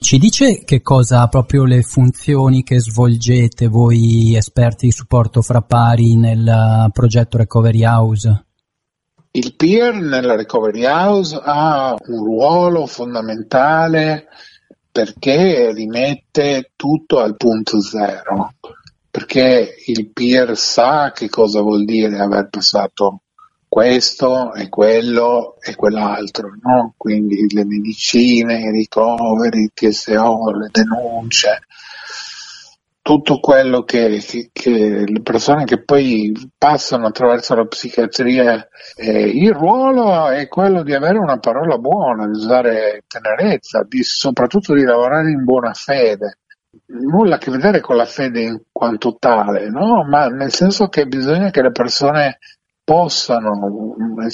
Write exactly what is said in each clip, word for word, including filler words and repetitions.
Ci dice che cosa proprio le funzioni che svolgete voi esperti di supporto fra pari nel progetto Recovery House? Il peer nella Recovery House ha un ruolo fondamentale perché rimette tutto al punto zero, perché il peer sa che cosa vuol dire aver passato questo e quello e quell'altro, no? Quindi le medicine, i ricoveri, il T S O, le denunce, tutto quello che, che, che le persone che poi passano attraverso la psichiatria, eh, il ruolo è quello di avere una parola buona, di usare tenerezza, di, soprattutto di lavorare in buona fede. Nulla a che vedere con la fede in quanto tale, no? Ma nel senso che bisogna che le persone possano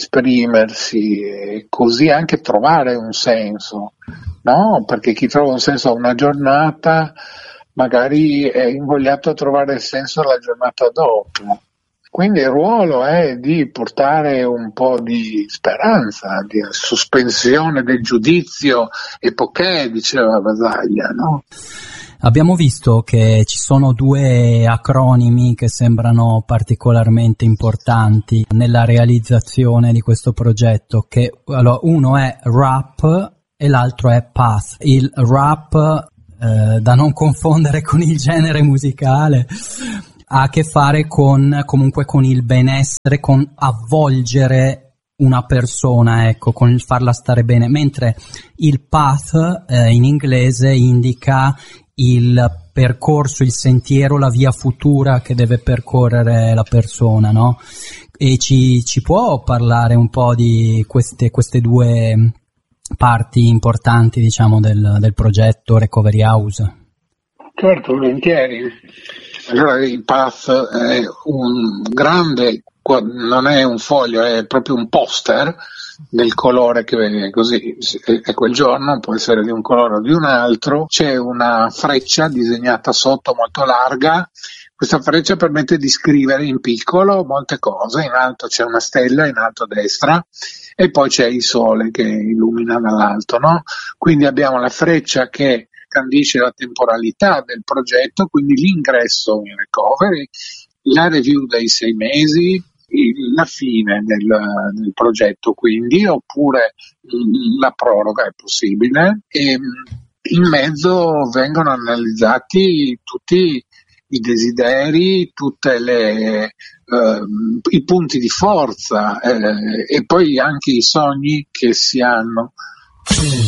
esprimersi e così anche trovare un senso, no? Perché chi trova un senso a una giornata magari è invogliato a trovare il senso la giornata dopo. Quindi il ruolo è di portare un po' di speranza, di sospensione del giudizio epoché, diceva Basaglia, no? Abbiamo visto che ci sono due acronimi che sembrano particolarmente importanti nella realizzazione di questo progetto, che allora, uno è R A P e l'altro è P A T H. Il R A P, eh, da non confondere con il genere musicale, ha a che fare con comunque con il benessere, con avvolgere una persona, ecco, con il farla stare bene, mentre il path eh, in inglese indica il percorso, il sentiero, la via futura che deve percorrere la persona, no? E ci, ci può parlare un po' di queste, queste due parti importanti, diciamo, del, del progetto Recovery House? Certo, volentieri. Allora, il path è un grande, non è un foglio, è proprio un poster del colore che così è quel giorno, può essere di un colore o di un altro. C'è una freccia disegnata sotto molto larga. Questa freccia permette di scrivere in piccolo molte cose. In alto c'è una stella, in alto a destra, e poi c'è il sole che illumina dall'alto, no? Quindi abbiamo la freccia che scandisce la temporalità del progetto, quindi l'ingresso in recovery, la review dei sei mesi, la fine del, del progetto, quindi, oppure la proroga è possibile, e in mezzo vengono analizzati tutti i desideri, tutte le eh, i punti di forza eh, e poi anche i sogni che si hanno.